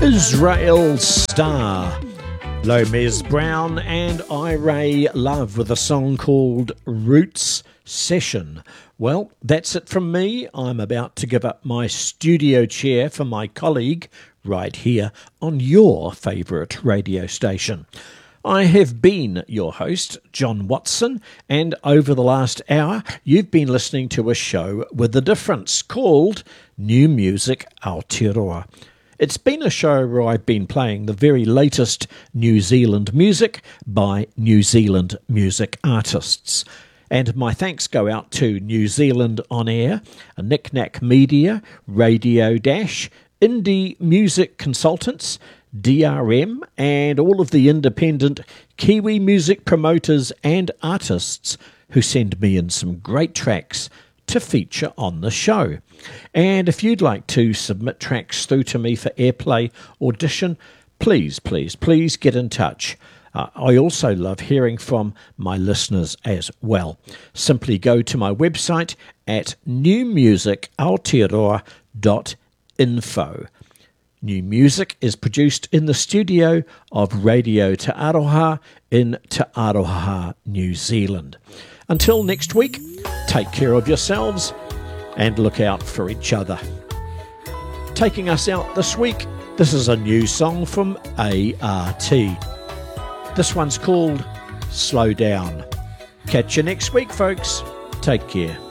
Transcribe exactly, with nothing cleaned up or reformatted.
Israel Star, Lomez Brown and Irae Love with a song called Roots Session. Well, that's it from me. I'm about to give up my studio chair for my colleague right here on your favourite radio station. I have been your host, John Watson, and over the last hour you've been listening to a show with a difference called New Music Aotearoa. It's been a show where I've been playing the very latest New Zealand music by New Zealand music artists. And my thanks go out to New Zealand On Air, Knick Knack Media, Radio Dash, Indie Music Consultants, D R M, and all of the independent Kiwi music promoters and artists who send me in some great tracks to feature on the show. And if you'd like to submit tracks through to me for airplay audition, please, please, please get in touch. Uh, I also love hearing from my listeners as well. Simply go to my website at new music aotearoa dot info. New music is produced in the studio of Radio Te Aroha in Te Aroha, New Zealand. Until next week, take care of yourselves and look out for each other. Taking us out this week, this is a new song from A R T. This one's called Slow Down. Catch you next week, folks. Take care.